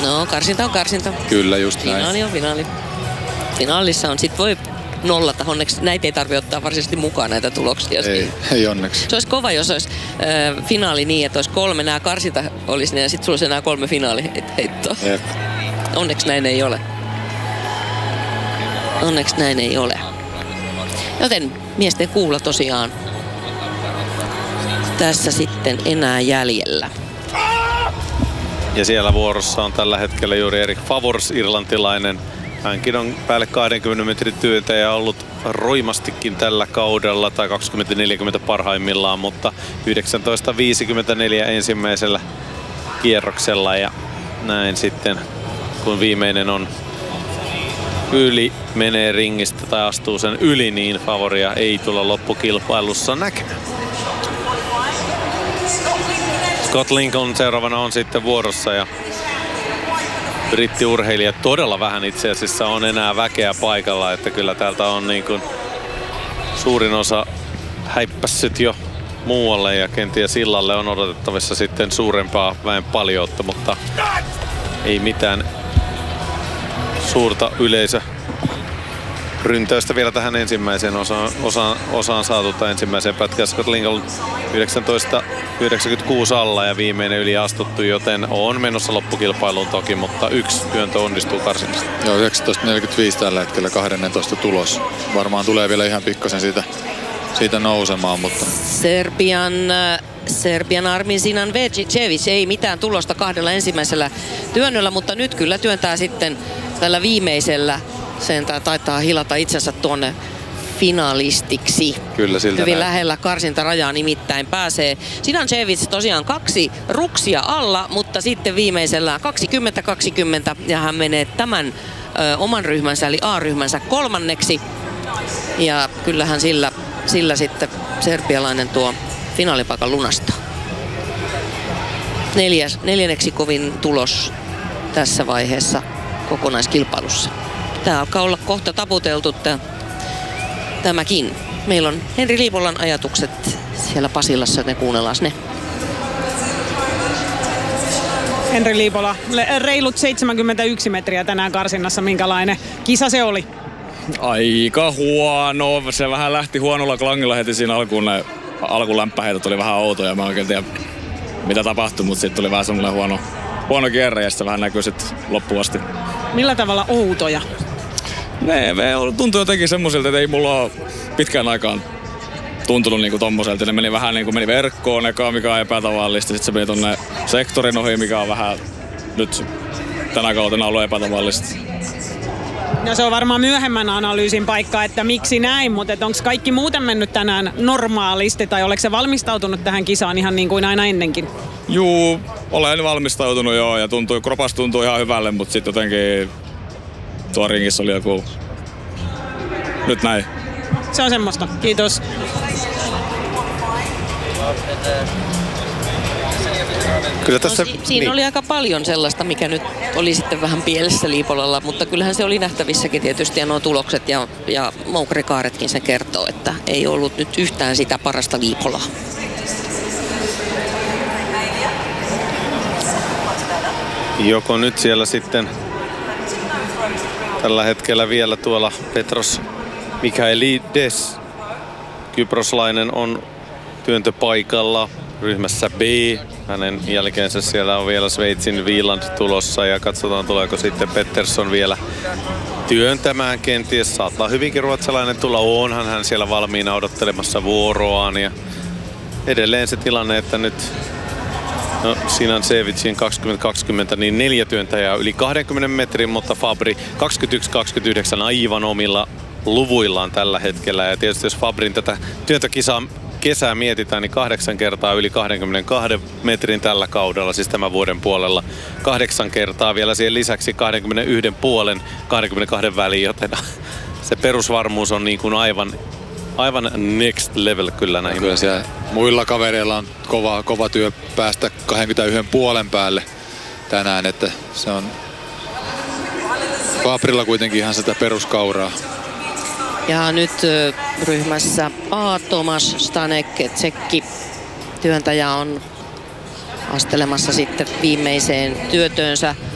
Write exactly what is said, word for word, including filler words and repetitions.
No, karsinta on karsinta. Kyllä, just näin. Finaali on finaali. Finaalissa on, sit voi nollata. Onneksi näitä ei tarvitse ottaa varsinaisesti mukaan näitä tuloksia. Ei, ei onneksi. Se olisi kova, jos olisi äh, finaali niin, että olisi kolme, nämä karsinta olisi ja sitten sulla olisi enää kolme finaaliheittoa. Jep. Onneksi näin ei ole. Onneksi näin ei ole. Joten miesten kuulla tosiaan tässä sitten enää jäljellä. Ja siellä vuorossa on tällä hetkellä juuri Erik Favors, irlantilainen. Hänkin on päälle kaksikymmentä metrin työntäjä ollut roimastikin tällä kaudella, tai kaksikymmentä neljäkymmentä parhaimmillaan, mutta yhdeksäntoista viisikymmentäneljä ensimmäisellä kierroksella. Ja näin sitten, kun viimeinen on yli, menee ringistä tai astuu sen yli, niin Favoria ei tulla loppukilpailussa näkemään. Scott Lincoln seuraavana on sitten vuorossa ja brittiurheilija todella vähän itse asiassa on enää väkeä paikalla, että kyllä täältä on niin kuin suurin osa häippässyt jo muualle ja kenties illalle on odotettavissa sitten suurempaa väen paljoutta, mutta ei mitään suurta yleisö ryntäystä vielä tähän ensimmäiseen osaan, osaan, osaan saatu tai ensimmäiseen pätkään. Scott Lincoln yhdeksäntoista yhdeksänkymmentäkuusi alla ja viimeinen yli astuttu, joten on menossa loppukilpailuun toki, mutta yksi työntö onnistuu karsinasta. Joo, yhdeksäntoista neljäkymmentäviisi tällä hetkellä kaksitoista tulos. Varmaan tulee vielä ihan pikkasen siitä, siitä nousemaan, mutta... Serbian, Serbian Armin Sinan Vecevic ei mitään tulosta kahdella ensimmäisellä työnnöllä, mutta nyt kyllä työntää sitten tällä viimeisellä. Sen taitaa hilata itsensä tuonne finalistiksi. Kyllä, siltä hyvin näin. Lähellä karsintarajaa nimittäin pääsee. Sinancevic tosiaan kaksi ruksia alla, mutta sitten viimeisellä kaksikymmentä kaksikymmentä ja hän menee tämän ö, oman ryhmänsä eli A-ryhmänsä kolmanneksi. Ja kyllähän sillä, sillä sitten serbialainen tuo finaalipaikan lunastaa. Neljäs, neljänneksi kovin tulos tässä vaiheessa kokonaiskilpailussa. Tää alkaa olla kohta taputeltu tää, tämäkin. Meillä on Henri Liipolan ajatukset siellä Pasilassa, joten kuunnellaan ne. Henri Liipola, reilut seitsemänkymmentäyksi metriä tänään karsinnassa. Minkälainen kisa se oli? Aika huono. Se vähän lähti huonolla klangilla heti siinä alkuun. Ne alkulämppäheitot oli vähän outoja. Mä en oikein tiedä mitä tapahtui, mutta sitten tuli vähän semmoinen huono, huono kierre ja se vähän näkyy sitten loppuun asti. Millä tavalla outoja? Ne, ne tuntui jotenkin semmoiselta, että ei mulla ole pitkään aikaan tuntunut niinku tommoselta. Ne meni vähän niinku meni verkkoon eka, mikä on epätavallista. Sitten se meni tonne sektorin ohi, mikä on vähän nyt tänä kautena ollut epätavallista. No se on varmaan myöhemmän analyysin paikka, että miksi näin, mutta onko kaikki muuten mennyt tänään normaalisti tai oletko se valmistautunut tähän kisaan ihan niin kuin aina ennenkin? Juu, olen valmistautunut joo ja tuntui, kropas tuntuu ihan hyvälle, mutta sitten jotenkin tuo ringissä oli joku... Nyt näin. Se on semmoista. Kiitos. Kyllä tässä, no, si- siinä niin. oli aika paljon sellaista, mikä nyt oli sitten vähän pielessä Liipolalla, mutta kyllähän se oli nähtävissäkin tietysti ja nuo tulokset ja, ja moukkarikaaretkin se kertoo, että ei ollut nyt yhtään sitä parasta Liipolaa. Joko nyt siellä sitten tällä hetkellä vielä tuolla Petros Michaelides, kyproslainen, on työntöpaikalla ryhmässä B. Hänen jälkeensä siellä on vielä Sveitsin Wieland tulossa ja katsotaan tuleeko sitten Pettersson vielä työntämään kenties. Saattaa hyvinkin ruotsalainen tulla, onhan hän siellä valmiina odottelemassa vuoroaan ja edelleen se tilanne, että nyt no, Sinancevicin kaksikymmentä kaksikymmentä, niin neljä työntäjää yli kaksikymmentä metrin, mutta Fabri kaksikymmentäyksi kaksikymmentäyhdeksän aivan omilla luvuillaan tällä hetkellä. Ja tietysti jos Fabrin tätä työntökisaa kesää mietitään, niin kahdeksan kertaa yli kaksikymmentäkaksi metrin tällä kaudella, siis tämän vuoden puolella. Kahdeksan kertaa vielä siihen lisäksi kaksikymmentäyksi puolen kaksikymmentäkaksi väliin, joten se perusvarmuus on niin kuin aivan, aivan next level kyllä näihin. Kyllä siellä muilla kavereilla on kova, kova työ päästä kaksikymmentäyksi puolen päälle tänään, että se on Fabrilla kuitenkin ihan sitä peruskauraa. Ja nyt ryhmässä A, Tomas Stanek, tsekki työntäjä on astelemassa sitten viimeiseen työtöönsä.